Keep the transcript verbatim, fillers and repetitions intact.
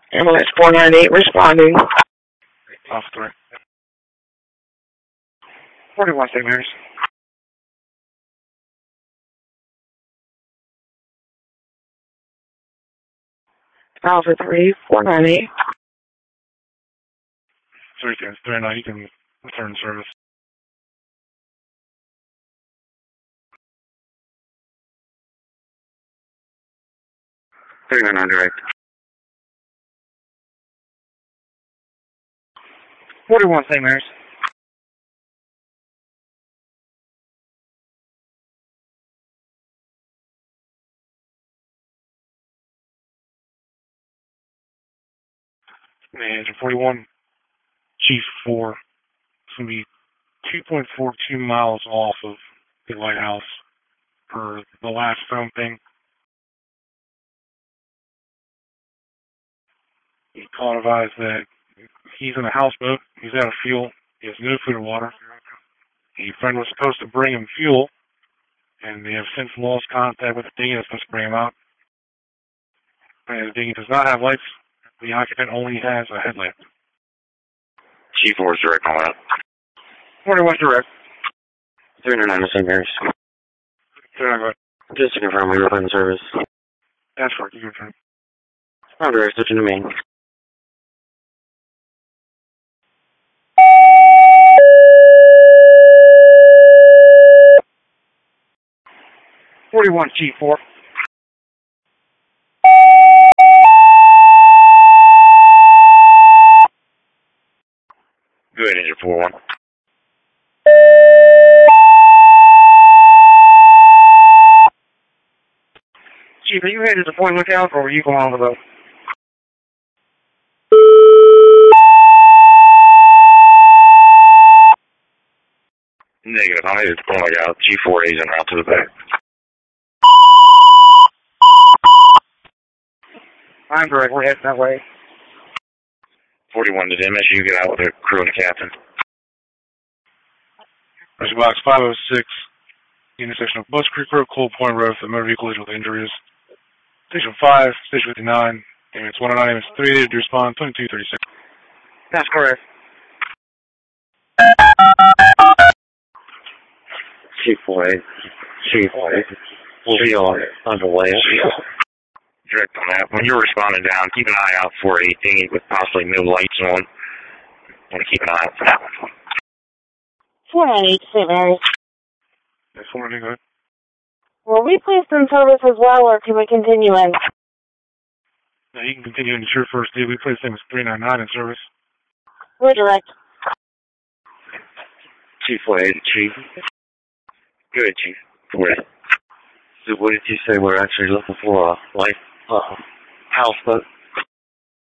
Ambulance four nine eight responding. Off three. forty-one Saint Mary's. Alpha three, four nine eight. three ten, three nine, you can return service. three nine nine direct. forty-one Saint Mary's. Manager forty-one, Chief four. It's going to be two point four two miles off of the lighthouse per the last phone thing. He called advised that he's in a houseboat, he's out of fuel, he has no food or water. A friend was supposed to bring him fuel, and they have since lost contact with the dinghy that's supposed to bring him out. And the dinghy does not have lights, the occupant only has a headlamp. Chief four is direct on that. forty-one direct. three nine nine Saint Mary's. Just to confirm, we were in service. That's right, you can turn. I'm direct, switching to main. forty-one G four. Good, engine four one. Chief, are you headed to Point Lookout, or are you going on the boat? Negative, I'm headed to Point Lookout. G four A's en route to the back. I'm direct, we're heading that way. forty-one to M S U, get out with the crew and the captain. Rescue box five oh six, intersection of Bus Creek Road, Cold Point Road, for the motor vehicle with injuries. Station five, Station fifty-nine, ambulance one oh nine, ambulance three eighty to respond, twenty-two thirty-six. That's correct. Chief four A, Chief four A, we'll be on underway. Direct on that. When you're responding down, keep an eye out for a dinghy with possibly no lights on. Want to keep an eye out for that one. four nine eight Saint Mary's. That's one good. Were we placed in service as well, or can we continue in? Now you can continue into your first deal. We placed him as three nine nine in service. We're direct. Chief four A, Chief. Good, Chief. four A. So what did you say we're actually looking for? A life uh, houseboat?